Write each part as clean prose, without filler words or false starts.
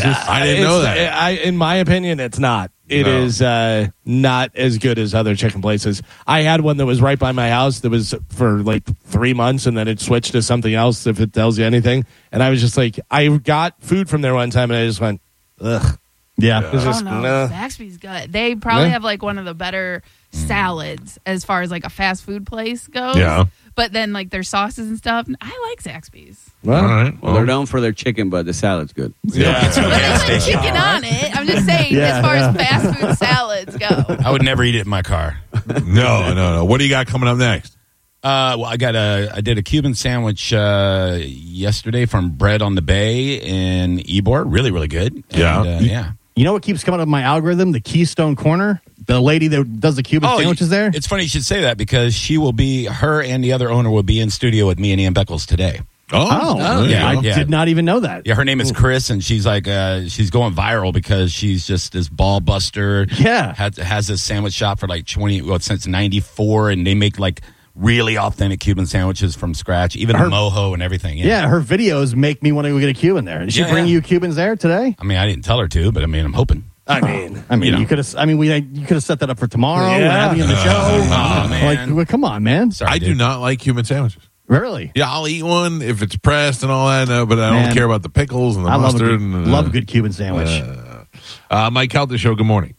I didn't know that. In my opinion, it's not. It is not as good as other chicken places. I had one that was right by my house that was for like 3 months, and then it switched to something else, if it tells you anything. And I was just like, I got food from there one time, and I just went, ugh. Yeah. It's just, Zaxby's good. They probably have like one of the better salads as far as like a fast food place goes. Yeah. But then like their sauces and stuff, I like Zaxby's. All right. Well, they're known for their chicken, but the salad's good. Yeah. There's no chicken on it. I'm just saying, as far as fast food salads go. I would never eat it in my car. No. What do you got coming up next? Well, I did a Cuban sandwich yesterday from Bread on the Bay in Ybor. Really, really good. Yeah. And, yeah. You know what keeps coming up in my algorithm? The Keystone Corner. The lady that does the Cuban sandwiches there. It's funny you should say that because her and the other owner will be in studio with me and Ian Beckles today. Oh, yeah. I did not even know that. Yeah, her name is Chris, and she's like she's going viral because she's just this ball buster. Yeah, has this sandwich shop for like since '94, and they make like really authentic Cuban sandwiches from scratch, even the mojo and everything. Yeah, her videos make me want to go get a Cuban there. Did she bring you Cubans there today? I mean, I didn't tell her to, but I mean, I'm hoping. I mean, you could have. I mean, you could have set that up for tomorrow. Yeah. We're having you on the show. Oh, man. Like, come on, man. Sorry, I do not like Cuban sandwiches. Really? Yeah, I'll eat one if it's pressed and all that, but I don't care about the pickles and the mustard. Love a good Cuban sandwich. Mike Calta Show, good morning.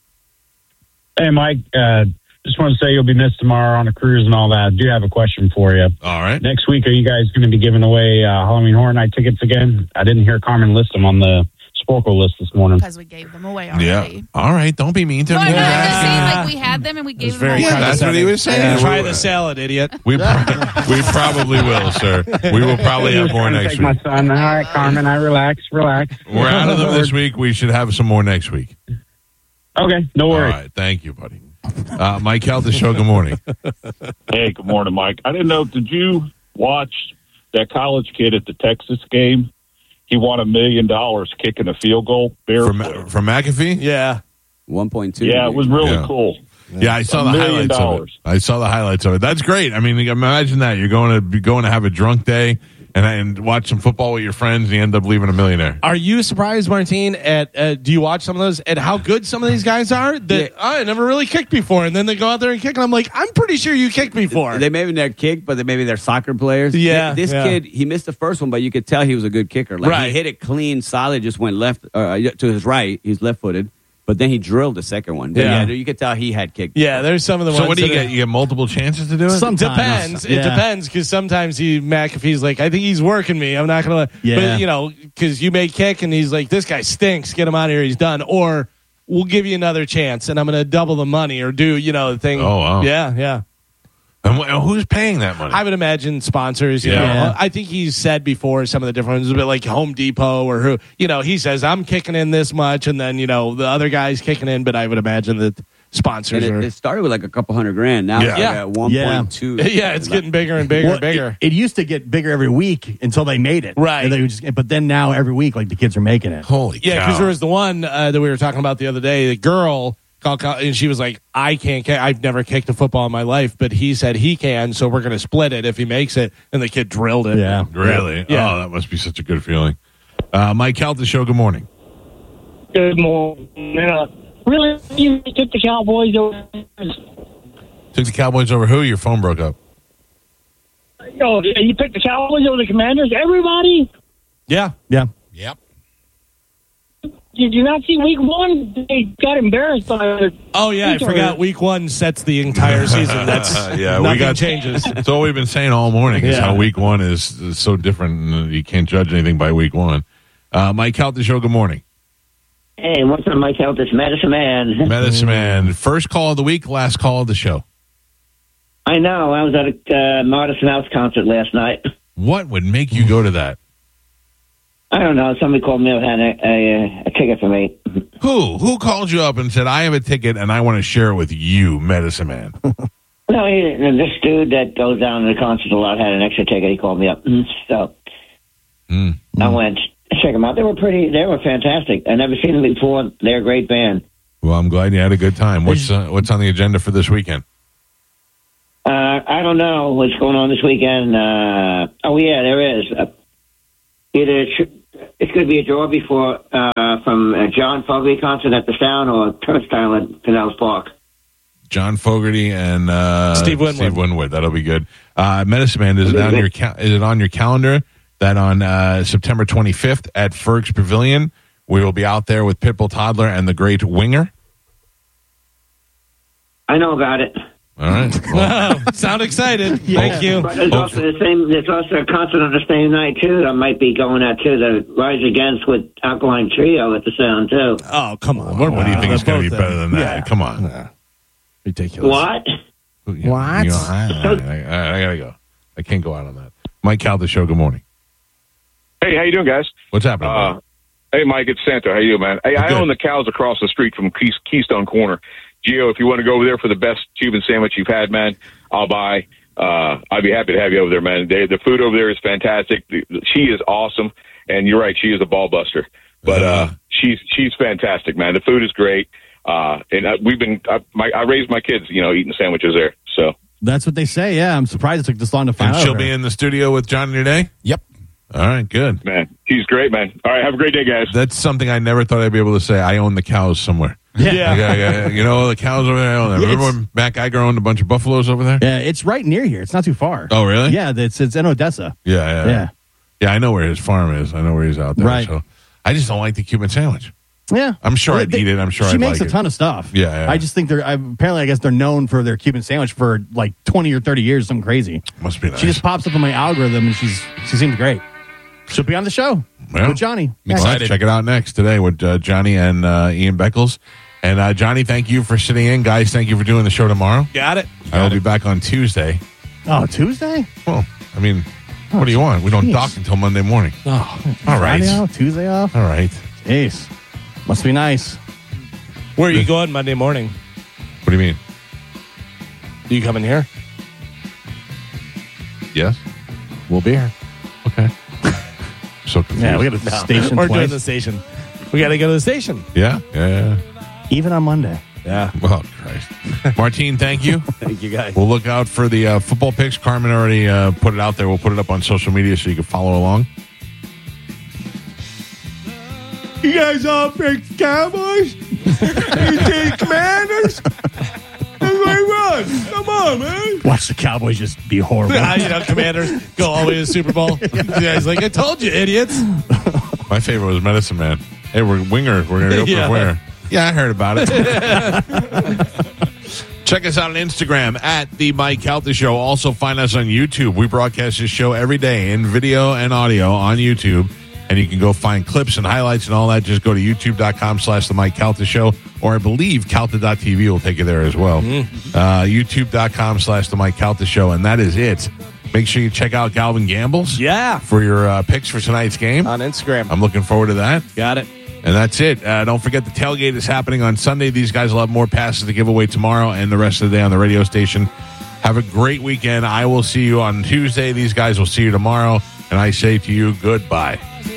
Hey, Mike. Just want to say you'll be missed tomorrow on a cruise and all that. I do have a question for you. All right. Next week, are you guys going to be giving away Halloween Horror Night tickets again? I didn't hear Carmen list them on the Sporkle list this morning. Because we gave them away already. Yeah. All right. Don't be mean to No, me. I'm just saying, like, we had them and we gave them away. That's what he was saying. Try the salad, idiot. We probably will, sir. We will probably have more next week. My son. All right, Carmen, relax. We're out of them this week. We should have some more next week. Okay, no worries. All right. Thank you, buddy. Mike Calta Show, good morning. Hey, good morning, Mike. I didn't know, did you watch that college kid at the Texas game? He won $1 million kicking a field goal. From McAfee? Yeah. 1.2. Yeah, it was really cool. Yeah, I saw the highlights of it. I saw the highlights of it. That's great. I mean, imagine that. You're going to have a drunk day and watch some football with your friends, and you end up leaving a millionaire. Are you surprised, Martine, at do you watch some of those, at how good some of these guys are? That I never really kicked before, and then they go out there and kick, and I'm like, I'm pretty sure you kicked before. They maybe they're kicked, but maybe they're soccer players. Yeah. This kid, he missed the first one, but you could tell he was a good kicker. Like, right. He hit it clean, solid, just went left to his right. He's left-footed. But then he drilled the second one. But yeah, you could tell he had kicked. Yeah, there's some of the ones. So what do you get? You get multiple chances to do it? Sometimes. It depends, because sometimes McAfee's like, I think he's working me. I'm not going to. Yeah. But, because you may kick, and he's like, this guy stinks. Get him out of here. He's done. Or we'll give you another chance, and I'm going to double the money or do, the thing. Oh, wow. Yeah. And who's paying that money? I would imagine sponsors. You know, I think he's said before some of the different ones, a bit like Home Depot or who. He says I'm kicking in this much, and then the other guy's kicking in. But I would imagine that sponsors it started with like a couple $100,000. Now it's like at 1.2. Yeah, it's getting bigger and bigger and bigger. It used to get bigger every week until they made it. Right. But then now every week, like the kids are making it. Holy cow. Yeah, because there was the one that we were talking about the other day. The girl called, and she was like, I can't kick. I've never kicked a football in my life, but he said he can, so we're going to split it if he makes it. And the kid drilled it. Yeah. Really? Yeah. Oh, that must be such a good feeling. Mike Calta Show, good morning. Good morning. Really, you took the Cowboys over? Took the Cowboys over who? Your phone broke up. Oh, you picked the Cowboys over the Commanders? Everybody? Yeah. Yeah. Yep. Did you not see week one? They got embarrassed by Oh, yeah, I forgot. Week one sets the entire season. That's nothing changes. That's all we've been saying all morning is how week one is so different, and you can't judge anything by week one. Mike Calta Show, good morning. Hey, what's up, Mike Calta? It's Medicine Man. Medicine Man. First call of the week, last call of the show. I know. I was at a Modest Mouse concert last night. What would make you go to that? I don't know. Somebody called me up and had a ticket for me. Who called you up and said, I have a ticket and I want to share it with you, Medicine Man? No, this dude that goes down to the concert a lot had an extra ticket. He called me up. So I went to check them out. They were fantastic. I never seen them before. They're a great band. Well, I'm glad you had a good time. What's on the agenda for this weekend? I don't know what's going on this weekend. There is. it's going to be a draw before from John Fogerty concert at the Sound or Turnstile at Pinellas Park. John Fogerty and Steve Winwood. That'll be good. Medicine Man, is it on your calendar that on September 25th at Ferg's Pavilion we will be out there with Pitbull Toddler and the Great Winger? I know about it. All right. Well, sound excited. Thank you. But there's also there's also a concert on the same night too that I might be going at too. The Rise Against with Alkaline Trio at the Sound too. Oh, come on. What do you think is going to be better than that? Yeah. Come on. Ridiculous. What? What? I gotta go. I can't go out on that. Mike Calta Show. Good morning. Hey, how you doing, guys? What's happening? Hey, Mike, it's Santa. How you doing, man? Hey, I own the cows across the street from Keystone Corner. Gio, if you want to go over there for the best Cuban sandwich you've had, man, I'll buy. I'd be happy to have you over there, man. The food over there is fantastic. She is awesome, and you're right, she is a ball buster. But she's fantastic, man. The food is great, and I raised my kids, eating sandwiches there. So that's what they say. Yeah, I'm surprised it took this long to find out. And she'll be in the studio with Johnny today? Yep. All right, good. Man, he's great, man. All right, have a great day, guys. That's something I never thought I'd be able to say. I own the cows somewhere. Yeah. The cows over there. I own them. Remember when Matt Geiger owned a bunch of buffaloes over there? Yeah, it's right near here. It's not too far. Oh, really? Yeah, it's in Odessa. Yeah. Yeah, I know where his farm is. I know where he's out there. Right. So I just don't like the Cuban sandwich. Yeah. I'm sure I'd eat it. I'm sure she I'd makes like a ton of stuff. Yeah. I just think I guess they're known for their Cuban sandwich for like 20 or 30 years, something crazy. Must be nice. She just pops up on my algorithm and she seems great. She'll be on the show with Johnny. Excited. Check it out next today with Johnny and Ian Beckles. And Johnny, thank you for sitting in. Guys, thank you for doing the show tomorrow. Got it. I'll be back on Tuesday. Oh, Tuesday? Well, I mean, what do you want? We don't dock until Monday morning. Oh, all right. Friday off, Tuesday off? All right. Jeez. Must be nice. Where are you going Monday morning? What do you mean? You coming here? Yes. We'll be here. Okay. So confused. Yeah, we got a station We're twice. doing the station. We got to go to the station. Yeah. Even on Monday. Yeah. Well, Christ. Martine, thank you. Thank you, guys. We'll look out for the football picks. Carmen already put it out there. We'll put it up on social media so you can follow along. You guys all picked Cowboys? You take Commanders? Come on, man. Watch the Cowboys just be horrible. Commanders go all the way to the Super Bowl. You guys like, I told you, idiots. My favorite was Medicine Man. Hey, we're Winger. We're going to go for Winger. Yeah, I heard about it. Check us out on Instagram at The Mike Calta Show. Also find us on YouTube. We broadcast this show every day in video and audio on YouTube. And you can go find clips and highlights and all that. Just go to youtube.com/The Mike Calta Show. Or I believe Calta.tv will take you there as well. YouTube.com/The Mike Calta Show. And that is it. Make sure you check out Galvin Gambles. Yeah. For your picks for tonight's game. On Instagram. I'm looking forward to that. Got it. And that's it. Don't forget the tailgate is happening on Sunday. These guys will have more passes to give away tomorrow and the rest of the day on the radio station. Have a great weekend. I will see you on Tuesday. These guys will see you tomorrow. And I say to you, goodbye.